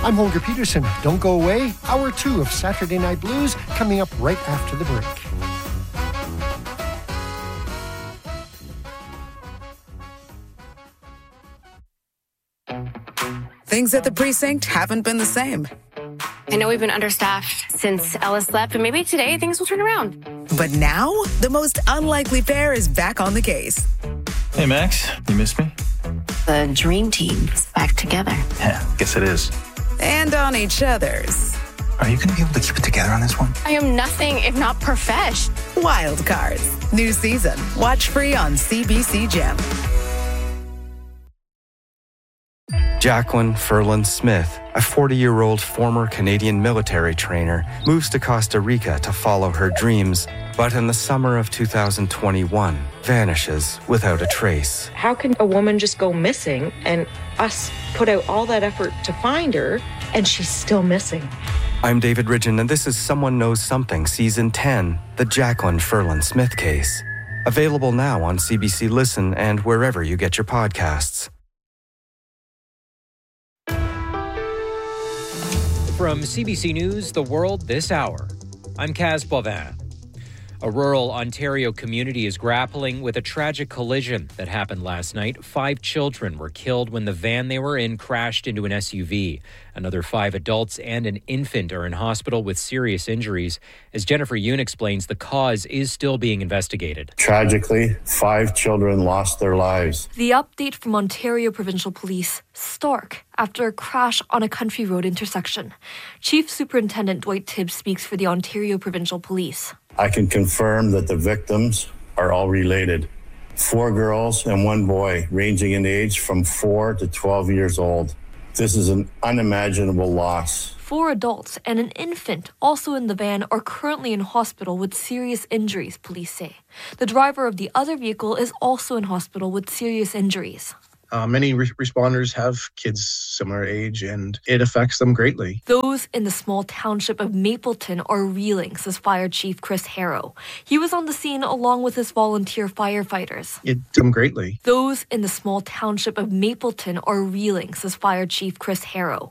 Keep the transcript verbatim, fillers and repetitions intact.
I'm Holger Peterson. Don't go away. Hour two of Saturday Night Blues coming up right after the break. Things at the precinct haven't been the same. I know we've been understaffed since Ellis left, but maybe today things will turn around. But now, the most unlikely pair is back on the case. Hey, Max, you missed me? The dream team is back together. Yeah, guess it is. And on each other's. Are you going to be able to keep it together on this one? I am nothing if not profesh. Wild Cards. New season. Watch free on C B C Gem. Jacqueline Ferland Smith, a forty-year-old former Canadian military trainer, moves to Costa Rica to follow her dreams, but in the summer of two thousand twenty-one, vanishes without a trace. How can a woman just go missing and us put out all that effort to find her and she's still missing? I'm David Ridgen, and this is Someone Knows Something, Season ten, The Jacqueline Ferland Smith Case. Available now on C B C Listen and wherever you get your podcasts. From C B C News, The World This Hour, I'm Kaz Bovin. A rural Ontario community is grappling with a tragic collision that happened last night. Five children were killed when the van they were in crashed into an S U V. Another five adults and an infant are in hospital with serious injuries. As Jennifer Yoon explains, the cause is still being investigated. Tragically, five children lost their lives. The update from Ontario Provincial Police, stark after a crash on a country road intersection. Chief Superintendent Dwight Tibbs speaks for the Ontario Provincial Police. I can confirm that the victims are all related. Four girls and one boy, ranging in age from four to twelve years old. This is an unimaginable loss. Four adults and an infant also in the van are currently in hospital with serious injuries, police say. The driver of the other vehicle is also in hospital with serious injuries. Uh, many re- responders have kids similar age, and it affects them greatly. Those in the small township of Mapleton are reeling, says Fire Chief Chris Harrow. He was on the scene along with his volunteer firefighters. It affects them greatly. Those in the small township of Mapleton are reeling, says Fire Chief Chris Harrow.